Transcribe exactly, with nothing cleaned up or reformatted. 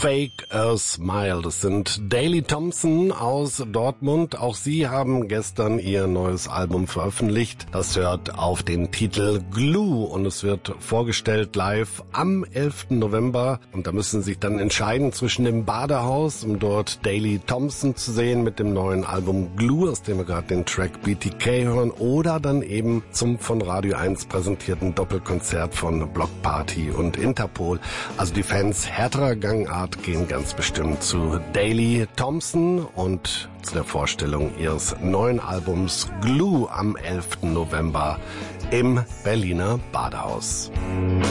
Fake a Smile. Das sind Daley Thompson aus Dortmund. Auch sie haben gestern ihr neues Album veröffentlicht. Das hört auf den Titel Glue und es wird vorgestellt live am elften November. Und da müssen Sie sich dann entscheiden zwischen dem Badehaus, um dort Daley Thompson zu sehen mit dem neuen Album Glue, aus dem wir gerade den Track B T K hören, oder dann eben zum von Radio eins präsentierten Doppelkonzert von Block Party und Interpol. Also die Fans härterer Gangart gehen ganz bestimmt zu Daley Thompson und zu der Vorstellung ihres neuen Albums Glue am elften November im Berliner Badehaus.